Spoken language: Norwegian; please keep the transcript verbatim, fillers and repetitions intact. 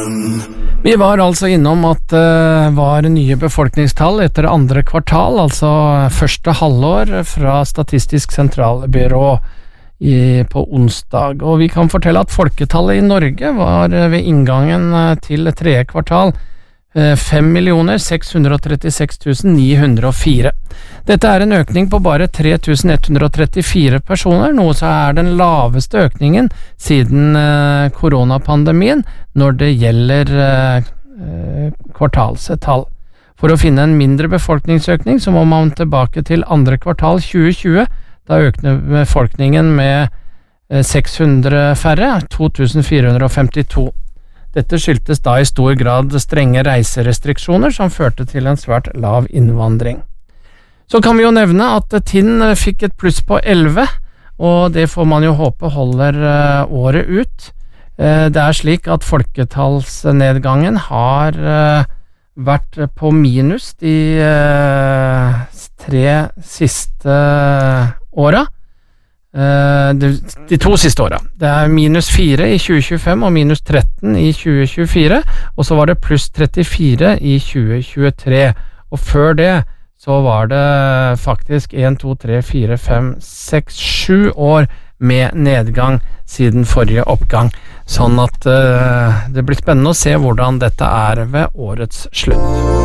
Vi var altså innom at det var nye befolkningstall etter andre kvartal, altså første halvår fra Statistisk sentralbyrå i, på onsdag. Og vi kan fortelle at folketallet i Norge var ved inngangen til tredje kvartal fem millioner seks hundre og trettiseks tusen ni hundre og fire. Dette er en økning på bare tre tusen ett hundre og trettifire personer, noe som er den laveste økningen siden eh, koronapandemien når det gjelder eh, kvartalsetall. For å finne en mindre befolkningsøkning så må man tilbake til andre kvartal tjue tjue, da økte befolkningen med eh, seks hundre færre, to tusen fire hundre og femtito. Dette skyldtes da i stor grad strenge reiserestriksjoner som førte til en svært lav innvandring. Så kan vi jo nevne at Tinn fikk et pluss på elleve, og det får man jo håpe holder året ut. Det er slik at folketallsnedgangen har vært på minus de tre siste åra. De, de to siste åra. Det er minus fire i tjue tjuefem og minus tretten i tjue tjuefire, og så var det pluss trettifire i tjue tjuetre. Og før det så var det faktisk en, to, tre, fire, fem, seks, sju år med nedgang siden forrige oppgang. Sånn at uh, det blir spennende å se hvordan dette er ved årets slutt.